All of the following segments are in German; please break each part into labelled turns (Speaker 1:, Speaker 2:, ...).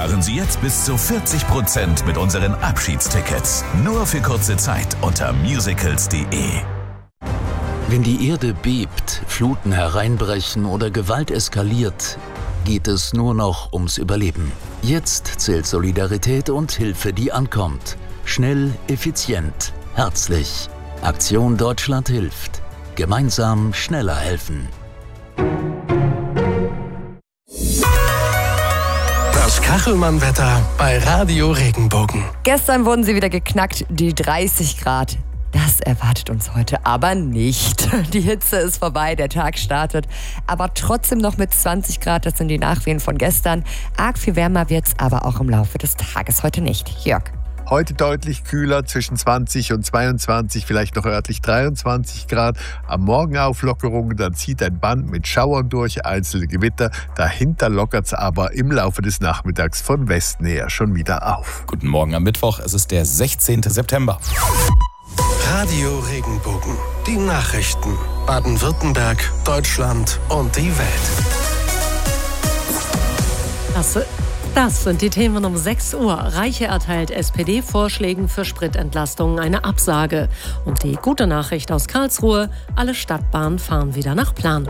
Speaker 1: Sparen Sie jetzt bis zu 40% mit unseren Abschiedstickets. Nur für kurze Zeit unter musicals.de.
Speaker 2: Wenn die Erde bebt, Fluten hereinbrechen oder Gewalt eskaliert, geht es nur noch ums Überleben. Jetzt zählt Solidarität und Hilfe, die ankommt. Schnell, effizient, herzlich. Aktion Deutschland hilft. Gemeinsam schneller helfen.
Speaker 3: Das Kachelmann-Wetter bei Radio Regenbogen.
Speaker 4: Gestern wurden sie wieder geknackt, die 30 Grad. Das erwartet uns heute aber nicht. Die Hitze ist vorbei, der Tag startet. Aber trotzdem noch mit 20 Grad, das sind die Nachwehen von gestern. Arg viel wärmer wird's aber auch im Laufe des Tages heute nicht. Jörg.
Speaker 5: Heute deutlich kühler, zwischen 20 und 22, vielleicht noch örtlich 23 Grad. Am Morgen Auflockerungen, dann zieht ein Band mit Schauern durch, einzelne Gewitter. Dahinter lockert es aber im Laufe des Nachmittags von Westen her schon wieder auf.
Speaker 6: Guten Morgen am Mittwoch, es ist der 16. September.
Speaker 3: Radio Regenbogen. Die Nachrichten. Baden-Württemberg, Deutschland und die Welt.
Speaker 7: Das sind die Themen um 6 Uhr. Reiche erteilt SPD-Vorschlägen für Spritentlastung eine Absage. Und die gute Nachricht aus Karlsruhe: alle Stadtbahnen fahren wieder nach Plan.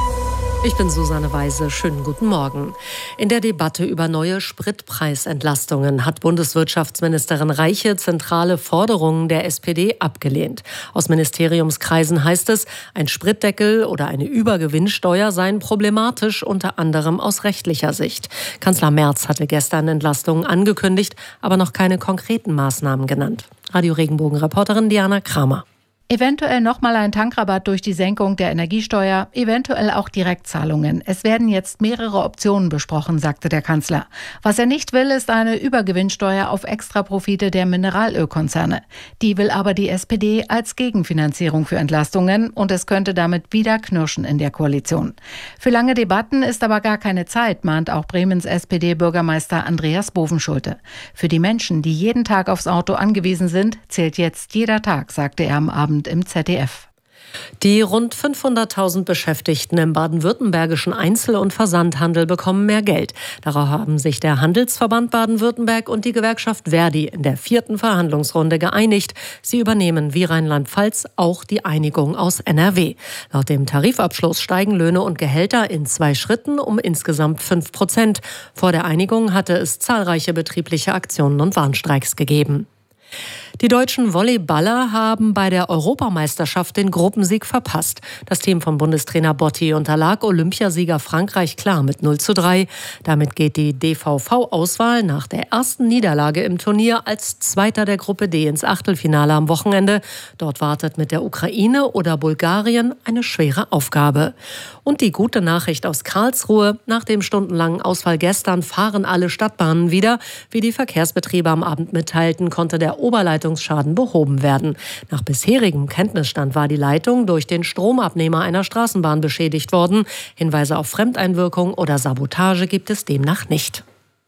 Speaker 7: Ich bin Susanne Weise. Schönen guten Morgen. In der Debatte über neue Spritpreisentlastungen hat Bundeswirtschaftsministerin Reiche zentrale Forderungen der SPD abgelehnt. Aus Ministeriumskreisen heißt es, ein Spritdeckel oder eine Übergewinnsteuer seien problematisch, unter anderem aus rechtlicher Sicht. Kanzler Merz hatte gestern Entlastungen angekündigt, aber noch keine konkreten Maßnahmen genannt. Radio Regenbogen-Reporterin Diana Kramer.
Speaker 8: Eventuell nochmal ein Tankrabatt durch die Senkung der Energiesteuer, eventuell auch Direktzahlungen. Es werden jetzt mehrere Optionen besprochen, sagte der Kanzler. Was er nicht will, ist eine Übergewinnsteuer auf Extraprofite der Mineralölkonzerne. Die will aber die SPD als Gegenfinanzierung für Entlastungen und es könnte damit wieder knirschen in der Koalition. Für lange Debatten ist aber gar keine Zeit, mahnt auch Bremens SPD-Bürgermeister Andreas Bovenschulte. Für die Menschen, die jeden Tag aufs Auto angewiesen sind, zählt jetzt jeder Tag, sagte er am Abend im ZDF.
Speaker 7: Die rund 500.000 Beschäftigten im baden-württembergischen Einzel- und Versandhandel bekommen mehr Geld. Darauf haben sich der Handelsverband Baden-Württemberg und die Gewerkschaft Verdi in der 4. Verhandlungsrunde geeinigt. Sie übernehmen wie Rheinland-Pfalz auch die Einigung aus NRW. Laut dem Tarifabschluss steigen Löhne und Gehälter in 2 Schritten um insgesamt 5%. Vor der Einigung hatte es zahlreiche betriebliche Aktionen und Warnstreiks gegeben. Die deutschen Volleyballer haben bei der Europameisterschaft den Gruppensieg verpasst. Das Team von Bundestrainer Botti unterlag Olympiasieger Frankreich klar mit 0:3. Damit geht die DVV-Auswahl nach der ersten Niederlage im Turnier als Zweiter der Gruppe D ins Achtelfinale am Wochenende. Dort wartet mit der Ukraine oder Bulgarien eine schwere Aufgabe. Und die gute Nachricht aus Karlsruhe: Nach dem stundenlangen Ausfall gestern fahren alle Stadtbahnen wieder. Wie die Verkehrsbetriebe am Abend mitteilten, konnte der Oberleitungsschaden behoben werden. Nach bisherigem Kenntnisstand war die Leitung durch den Stromabnehmer einer Straßenbahn beschädigt worden. Hinweise auf Fremdeinwirkung oder Sabotage gibt es demnach nicht.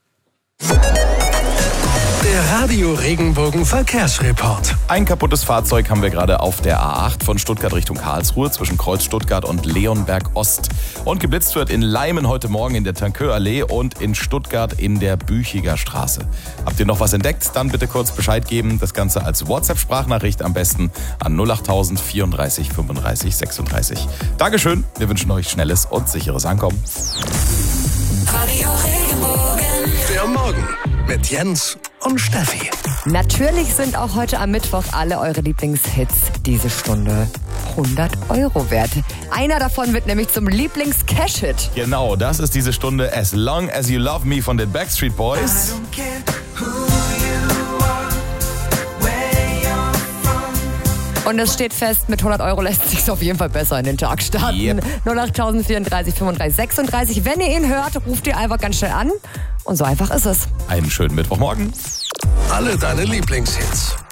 Speaker 3: Der Radio Regenbogen Verkehrsreport.
Speaker 6: Ein kaputtes Fahrzeug haben wir gerade auf der A8 von Stuttgart Richtung Karlsruhe zwischen Kreuz Stuttgart und Leonberg Ost. Und geblitzt wird in Leimen heute Morgen in der Tanköallee und in Stuttgart in der Büchiger Straße. Habt ihr noch was entdeckt? Dann bitte kurz Bescheid geben. Das Ganze als WhatsApp-Sprachnachricht am besten an 08000 34 35 36. Dankeschön. Wir wünschen euch schnelles und sicheres Ankommen.
Speaker 3: Radio Regenbogen. Der Morgen mit Jens und Steffi.
Speaker 4: Natürlich sind auch heute am Mittwoch alle eure Lieblingshits diese Stunde 100 € wert. Einer davon wird nämlich zum Lieblings-Cash-Hit.
Speaker 6: Genau, das ist diese Stunde As Long As You Love Me von den Backstreet Boys.
Speaker 4: Und es steht fest, mit 100 € lässt sich auf jeden Fall besser in den Tag starten.
Speaker 6: Yep.
Speaker 4: 08000 34 35 36. Wenn ihr ihn hört, ruft ihr einfach ganz schnell an. Und so einfach ist es.
Speaker 6: Einen schönen Mittwochmorgen.
Speaker 3: Alle deine Lieblingshits.